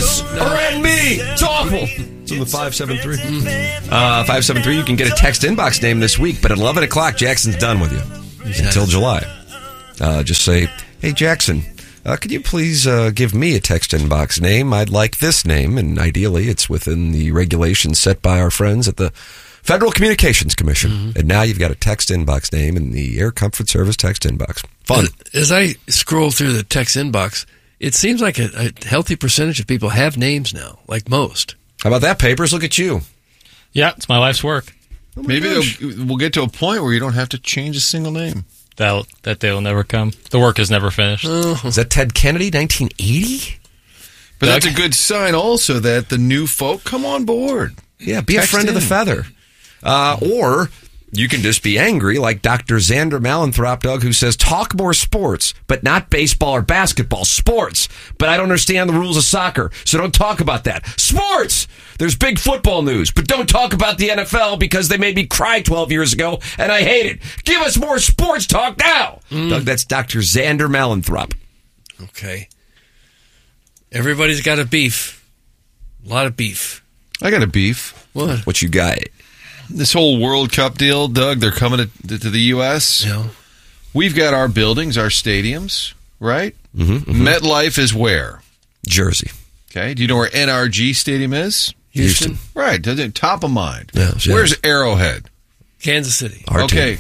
us or and me. It's awful. It's in the 573. 573, you can get a text inbox name this week, but at 11 o'clock, Jackson's done with you until July. Just say, hey, Jackson, could you please give me a text inbox name? I'd like this name, and ideally it's within the regulations set by our friends at the Federal Communications Commission. Mm-hmm. And now you've got a text inbox name in the Air Comfort Service text inbox. Fun. As I scroll through the text inbox, it seems like a healthy percentage of people have names now, like most. How about that, Papers? Look at you. Yeah, it's my life's work. Oh Maybe we'll get to a point where you don't have to change a single name. That day will never come. The work is never finished. Is that Ted Kennedy, 1980? But that's a good sign also that the new folk come on board. Yeah, be a friend of the feather. Or you can just be angry like Dr. Xander Malenthrop, Doug, who says, talk more sports, but not baseball or basketball. Sports. But I don't understand the rules of soccer, so don't talk about that. Sports! There's big football news, but don't talk about the NFL because they made me cry 12 years ago, and I hate it. Give us more sports talk now! Doug, that's Dr. Xander Malenthrop. Okay. Everybody's got a beef. A lot of beef. I got a beef. What you got? This whole World Cup deal, Doug, they're coming to the U.S. Yeah. We've got our buildings, our stadiums, right? Mm-hmm. MetLife is where? Jersey. Okay. Do you know where NRG Stadium is? Houston. Right. Top of mind. Yeah, Where's Arrowhead? Kansas City. Okay.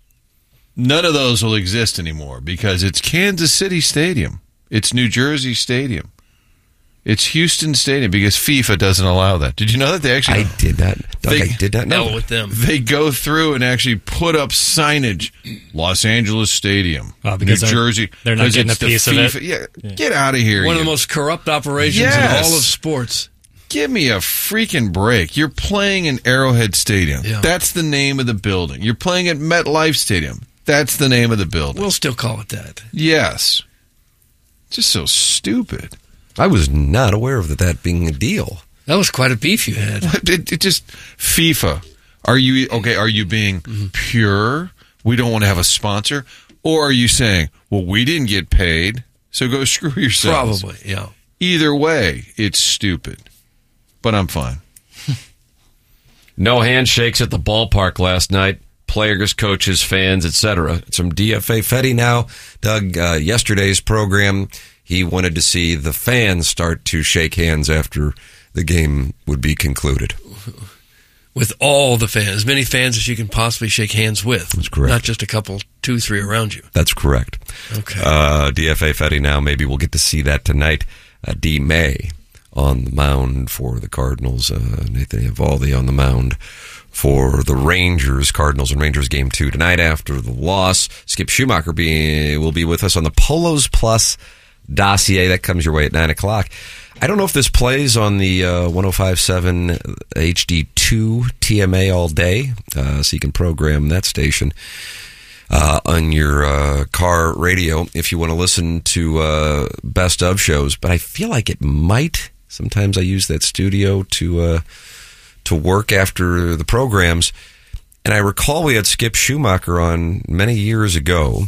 None of those will exist anymore because it's Kansas City Stadium. It's New Jersey Stadium. It's Houston Stadium because FIFA doesn't allow that. Did you know that they actually? I did not. Doug, I did not know. With them, they go through and actually put up signage. Los Angeles Stadium, New Jersey. They're not getting a piece of it. Yeah, get out of here. One of the most corrupt operations in all of sports. Give me a freaking break. You're playing in Arrowhead Stadium. Yeah. That's the name of the building. You're playing at MetLife Stadium. That's the name of the building. We'll still call it that. Yes. Just so stupid. I was not aware of that being a deal. That was quite a beef you had. It just FIFA. Are you being pure? We don't want to have a sponsor, or are you saying, well, we didn't get paid, so go screw yourselves? Probably, yeah. Either way, it's stupid. But I'm fine. No handshakes at the ballpark last night. Players, coaches, fans, etc. It's from DFA Fetty now. Doug, yesterday's program, he wanted to see the fans start to shake hands after the game would be concluded. With all the fans, as many fans as you can possibly shake hands with. That's correct. Not just a couple, 2, 3 around you. That's correct. Okay. DFA Fetty now, maybe we'll get to see that tonight. D. May on the mound for the Cardinals. Nathan Eovaldi on the mound for the Rangers. Cardinals and Rangers game 2 tonight after the loss. Skip Schumacher will be with us on the Polos Plus dossier. That comes your way at 9 o'clock. I don't know if this plays on the 105.7 HD2 TMA all day, so you can program that station on your car radio if you want to listen to best of shows. But I feel like it might. Sometimes I use that studio to work after the programs. And I recall we had Skip Schumacher on many years ago,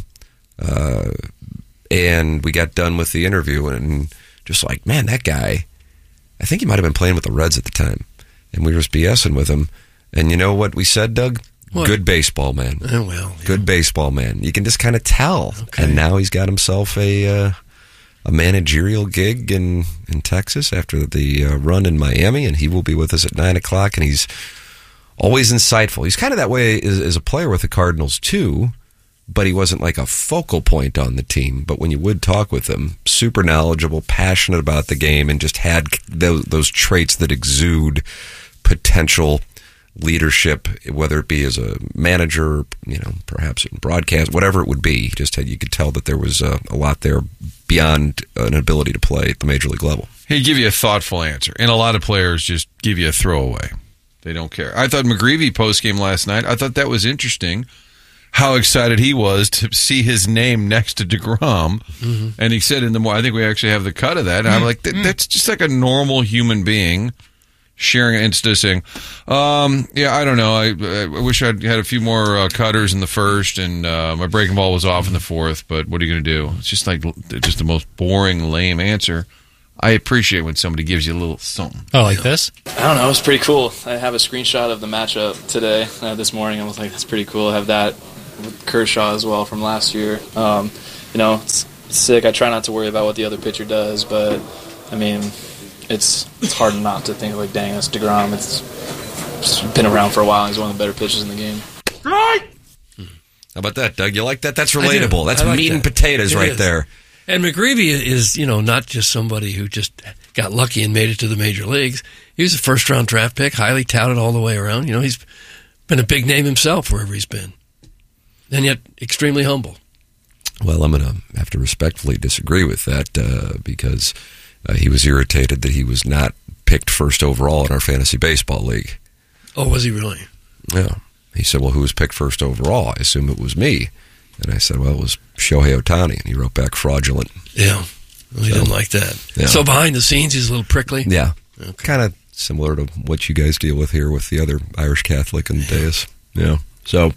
and we got done with the interview, and just like, man, that guy, I think he might have been playing with the Reds at the time. And we were just BSing with him. And you know what we said, Doug? What? Good baseball man. Oh, well. Yeah. Good baseball man. You can just kind of tell. Okay. And now he's got himself a managerial gig in Texas after the run in Miami, and he will be with us at 9 o'clock, and he's always insightful. He's kind of that way as a player with the Cardinals, too, but he wasn't like a focal point on the team. But when you would talk with him, super knowledgeable, passionate about the game, and just had those traits that exude potential leadership, whether it be as a manager, perhaps in broadcast, whatever it would be. You could tell that there was a lot there beyond an ability to play at the major league level. He'd give you a thoughtful answer, and a lot of players just give you a throwaway. They don't care. I thought McGreevy postgame last night, I thought that was interesting, how excited he was to see his name next to DeGrom. Mm-hmm. And he said I think we actually have the cut of that. And I'm like, that's just like a normal human being sharing it instead of saying, I don't know. I wish I'd had a few more cutters in the first, and my breaking ball was off in the fourth, but what are you going to do? It's just the most boring, lame answer. I appreciate when somebody gives you a little something. Oh, like this? I don't know. It was pretty cool. I have a screenshot of the matchup today, this morning. I was like, that's pretty cool. I have that with Kershaw as well from last year. It's sick. I try not to worry about what the other pitcher does, but, I mean, it's hard not to think, like, dang, that's DeGrom. It's been around for a while. He's one of the better pitchers in the game. How about that, Doug? You like that? That's relatable. That's like meat that. and potatoes It right is. there. And McGreevy is, not just somebody who just got lucky and made it to the major leagues. He was a first-round draft pick, highly touted all the way around. He's been a big name himself wherever he's been, and yet extremely humble. Well, I'm going to have to respectfully disagree with that because he was irritated that he was not picked first overall in our fantasy baseball league. Oh, was he really? Yeah. He said, well, who was picked first overall? I assume it was me. And I said, well, it was Shohei Ohtani. And he wrote back fraudulent. Yeah. Well, he didn't like that. Yeah. So behind the scenes, he's a little prickly? Yeah. Okay. Kind of similar to what you guys deal with here with the other Irish Catholic and Deus. Yeah. So,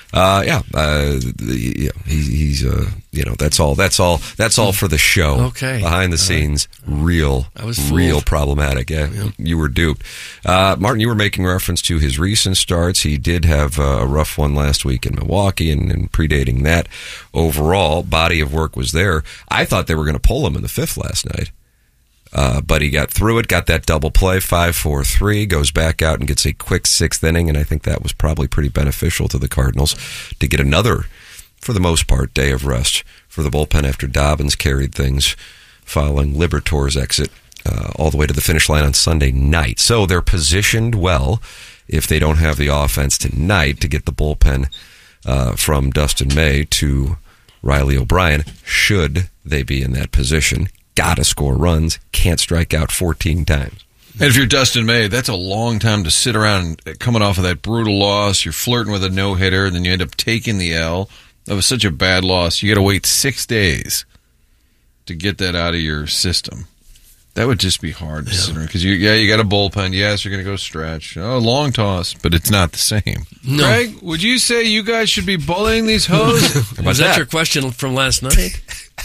he's that's all for the show. Okay. Behind the scenes, real problematic. Yeah. You were duped. Martin, you were making reference to his recent starts. He did have a rough one last week in Milwaukee and predating that. Overall, body of work was there. I thought they were going to pull him in the fifth last night. But he got through it, got that double play, 5-4-3, goes back out and gets a quick sixth inning, and I think that was probably pretty beneficial to the Cardinals to get another, for the most part, day of rest for the bullpen after Dobbins carried things following Libertor's exit all the way to the finish line on Sunday night. So they're positioned well, if they don't have the offense tonight, to get the bullpen from Dustin May to Riley O'Brien, should they be in that position. Got to score runs, can't strike out 14 times. And if you're Dustin May, that's a long time to sit around coming off of that brutal loss. You're flirting with a no-hitter, and then you end up taking the L. That was such a bad loss. You got to wait 6 days to get that out of your system. That would just be hard to sit around. Because, you got a bullpen. Yes, you're going to go stretch. Oh, long toss, but it's not the same. No. Craig, would you say you guys should be bullying these hoes? Was that your question from last night?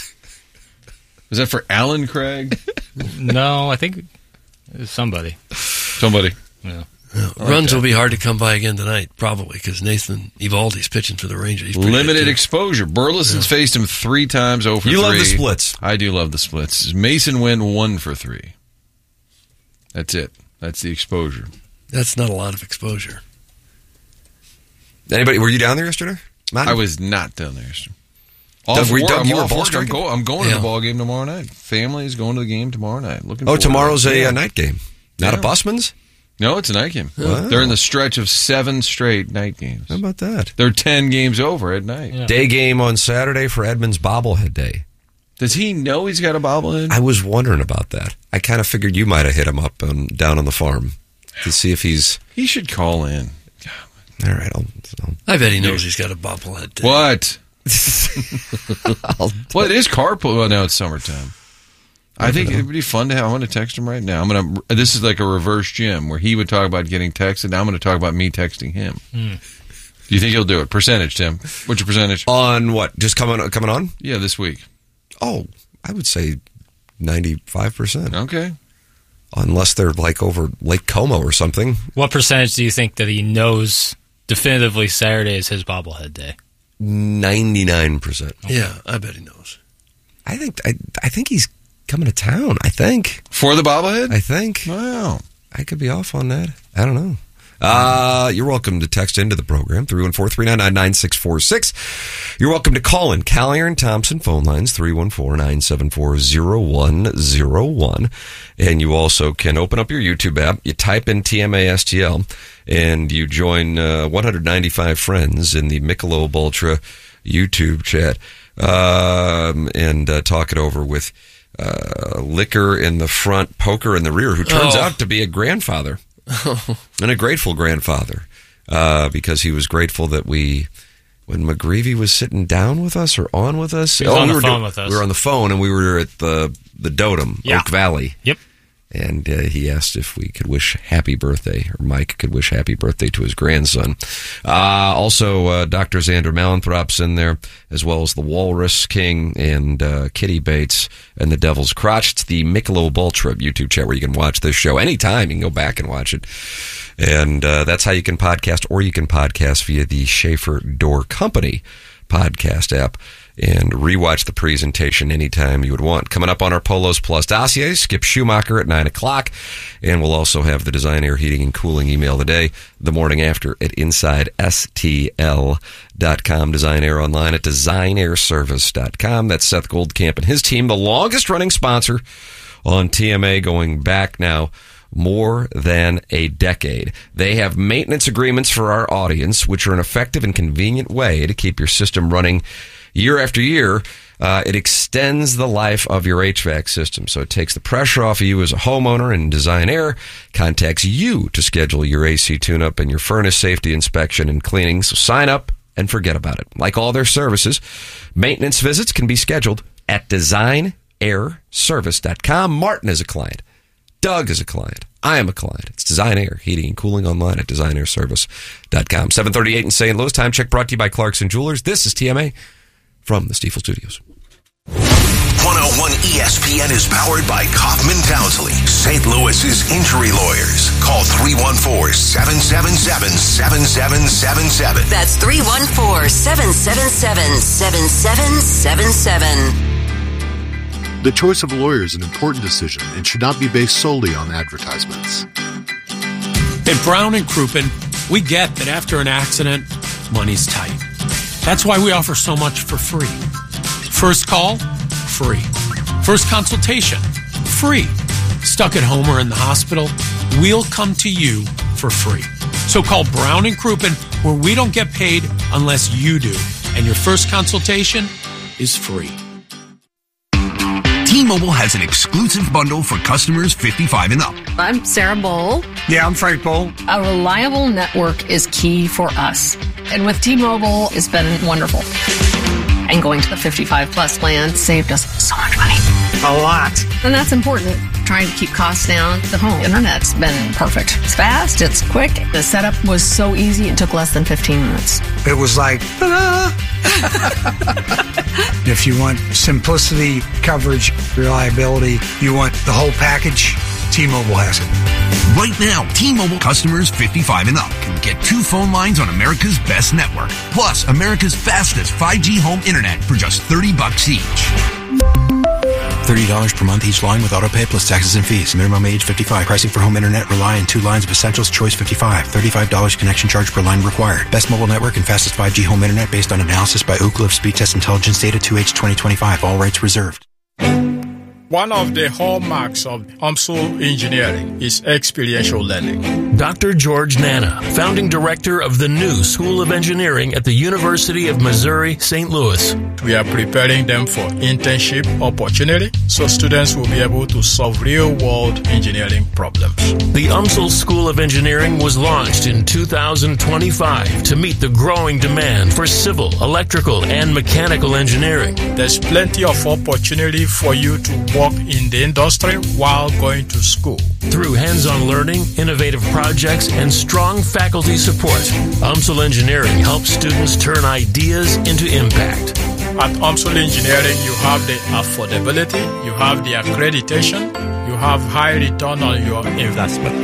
Was that for Alan Craig? No, I think it was somebody. Somebody. Yeah. Runs will be hard to come by again tonight, probably, because Nathan Eovaldi's pitching for the Rangers. He's pretty Limited good, too. exposure. Burleson's faced him 3 times over 3. You love the splits. I do love the splits. Mason Wynn 1 for 3. That's it. That's the exposure. That's not a lot of exposure. Anybody? Were you down there yesterday? I was not down there yesterday. Doug, you were ball I'm striking? going to the ball game tomorrow night. Family is going to the game tomorrow night. Tomorrow's a night game. Not a Busman's? No, it's a night game. Wow. They're in the stretch of 7 straight night games. How about that? They're 10 games over at night. Yeah. Day game on Saturday for Edmonds Bobblehead Day. Does he know he's got a bobblehead? I was wondering about that. I kind of figured you might have hit him up down on the farm to see if he's... He should call in. All right, I'll I bet he knows he's got a bobblehead. Too. What? Well, it is carpool. Well, now it's summertime. I think it would be fun to have. I'm going to text him right now. This is like a reverse Jim where he would talk about getting texted. Now I'm going to talk about me texting him. Do you think he'll do it? Percentage, Tim. What's your percentage? On what? Just coming on? Yeah, this week. Oh, I would say 95%. Okay. Unless they're like over Lake Como or something. What percentage do you think that he knows definitively Saturday is his bobblehead day? 99%. Yeah, I bet he knows. I think he's coming to town. I think. For the bobblehead? I think. Wow. I could be off on that. I don't know. You're welcome to text into the program, 314-399-9646. You're welcome to call in. Callier and Thompson phone lines, 314-974-0101. And you also can open up your YouTube app. You type in TMASTL, and you join 195 friends in the Michelob Ultra YouTube chat and talk it over with liquor in the front, poker in the rear, who turns out to be a grandfather. And a grateful grandfather, because he was grateful that when McGreevy was sitting down with us or on with us. He was on the phone with us. We were on the phone, and we were at the Dotem, Yeah. Oak Valley. Yep. And he asked if we could wish happy birthday, or Mike could wish happy birthday to his grandson. Also, Dr. Xander Malantrop's in there, as well as the Walrus King and Kitty Bates and the Devil's Crotch. It's the Michelob Ultra YouTube chat where you can watch this show anytime. You can go back and watch it. And that's how you can podcast, or you can podcast via the Schaefer Door Company podcast app and rewatch the presentation anytime you would want. Coming up on our Polos Plus dossier, Skip Schumacher at 9 o'clock. And we'll also have the Design Air Heating and Cooling email today, the morning after, at InsideSTL.com. Design Air online at DesignAirService.com. That's Seth Goldcamp and his team, the longest running sponsor on TMA, going back now more than a decade. They have maintenance agreements for our audience, which are an effective and convenient way to keep your system running year after year. It extends the life of your HVAC system, so it takes the pressure off of you as a homeowner, and Design Air contacts you to schedule your AC tune-up and your furnace safety inspection and cleaning. So sign up and forget about it. Like all their services, maintenance visits can be scheduled at DesignAirService.com. Martin is a client. Doug is a client. I am a client. It's Design Air Heating and Cooling online at DesignAirService.com. 7:38 in St. Louis. Time check brought to you by Clarkson Jewelers. This is TMA from the Stiefel Studios. 101 ESPN is powered by Kaufman Townsley, St. Louis's injury lawyers. Call 314-777-7777. That's 314-777-7777. The choice of a lawyer is an important decision and should not be based solely on advertisements. At Brown & Crouppen, we get that after an accident, money's tight. That's why we offer so much for free. First call, free. First consultation, free. Stuck at home or in the hospital, we'll come to you for free. So call Brown & Crouppen, where we don't get paid unless you do. And your first consultation is free. T-Mobile has an exclusive bundle for customers 55 and up. I'm Sarah Bowl. Yeah, I'm Frank Bowl. A reliable network is key for us. And with T-Mobile, it's been wonderful. And going to the 55 plus plan saved us so much money. A lot. And that's important. Trying to keep costs down. The home internet's been perfect. It's fast, it's quick. The setup was so easy, it took less than 15 minutes. It was like, ta-da! If you want simplicity, coverage, reliability, you want the whole package, T-Mobile has it. Right now, T-Mobile customers 55 and up can get 2 phone lines on America's best network, plus America's fastest 5G home internet for just $30 each. $30 per month each line with autopay plus taxes and fees. Minimum age 55. Pricing for home internet rely on 2 lines of Essentials Choice 55. $35 connection charge per line required. Best mobile network and fastest 5G home internet based on analysis by Ookla of Speed Test Intelligence data 2H 2025. All rights reserved. One of the hallmarks of UMSL engineering is experiential learning. Dr. George Nana, founding director of the new School of Engineering at the University of Missouri, St. Louis. We are preparing them for internship opportunity so students will be able to solve real-world engineering problems. The UMSL School of Engineering was launched in 2025 to meet the growing demand for civil, electrical, and mechanical engineering. There's plenty of opportunity for you to work in the industry while going to school. Through hands-on learning, innovative projects, and strong faculty support, UMSL Engineering helps students turn ideas into impact. At UMSL Engineering, you have the affordability, you have the accreditation, you have high return on your investment.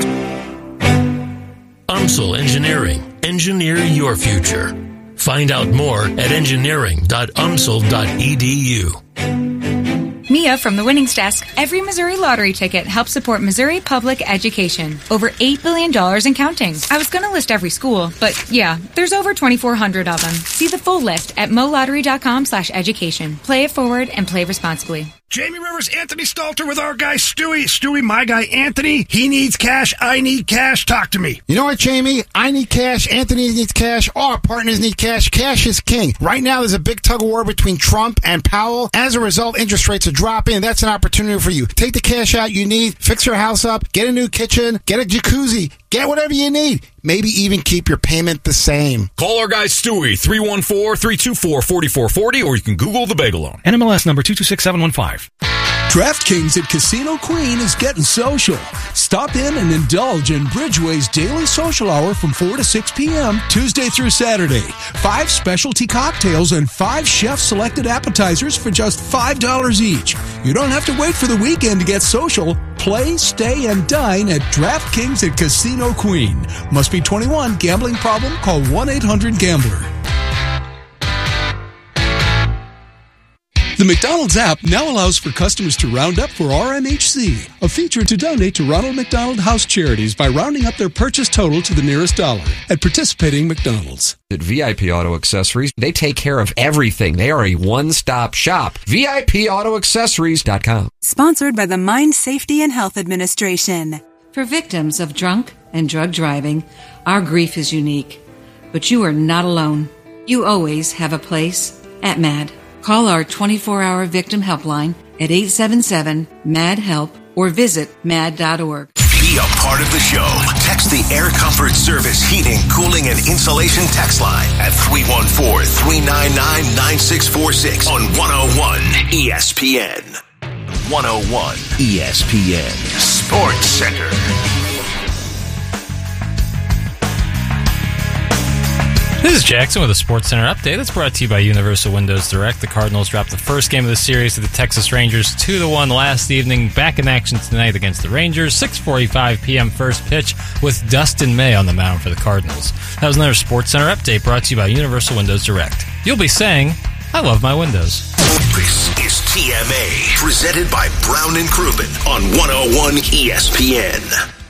UMSL Engineering. Engineer your future. Find out more at engineering.umsl.edu. Mia from the Winnings Desk. Every Missouri lottery ticket helps support Missouri public education. Over $8 billion and counting. I was going to list every school, but yeah, there's over 2,400 of them. See the full list at molottery.com/education. Play it forward and play responsibly. Jamie Rivers, Anthony Stalter with our guy Stewie. Stewie, my guy Anthony. He needs cash. I need cash. Talk to me. You know what, Jamie? I need cash. Anthony needs cash. All our partners need cash. Cash is king. Right now, there's a big tug of war between Trump and Powell. As a result, interest rates are dropping. That's an opportunity for you. Take the cash out you need. Fix your house up. Get a new kitchen. Get a jacuzzi. Get whatever you need. Maybe even keep your payment the same. Call our guy Stewie, 314-324-4440, or you can Google The Bagel Loan. NMLS number 226715. DraftKings at Casino Queen is getting social. Stop in and indulge in Bridgeway's daily social hour from 4 to 6 p.m. Tuesday through Saturday. 5 specialty cocktails and 5 chef-selected appetizers for just $5 each. You don't have to wait for the weekend to get social. Play, stay, and dine at DraftKings at Casino Queen. Must be 21. Gambling problem? Call 1-800-GAMBLER. The McDonald's app now allows for customers to round up for RMHC, a feature to donate to Ronald McDonald House Charities by rounding up their purchase total to the nearest dollar at participating McDonald's. At VIP Auto Accessories, they take care of everything. They are a one-stop shop. VIPAutoaccessories.com. Sponsored by the Mine Safety and Health Administration. For victims of drunk and drug driving, our grief is unique. But you are not alone. You always have a place at MAD. Call our 24-hour victim helpline at 877-MAD-HELP or visit mad.org. Be a part of the show. Text the Air Comfort Service Heating, Cooling, and Insulation text line at 314-399-9646 on 101 ESPN. 101 ESPN Sports Center. This is Jackson with a Sports Center update. That's brought to you by Universal Windows Direct. The Cardinals dropped the first game of the series to the Texas Rangers 2-1 last evening. Back in action tonight against the Rangers. 6:45 p.m. first pitch with Dustin May on the mound for the Cardinals. That was another Sports Center update brought to you by Universal Windows Direct. You'll be saying, I love my windows. This is TMA, presented by Brown and Crouppen on 101 ESPN.